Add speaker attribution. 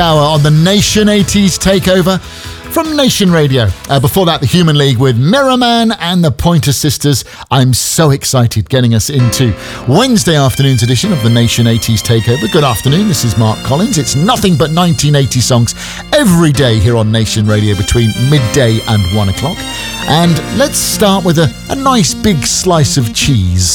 Speaker 1: Hour on the Nation 80s Takeover from Nation Radio. Before that, the Human League with Mirror Man and the Pointer Sisters. I'm so excited getting us into Wednesday afternoon's edition of the Nation 80s Takeover. Good afternoon, this is Mark Collins. It's nothing but 1980 songs every day here on Nation Radio between midday and 1 o'clock. And let's start with a nice big slice of cheese.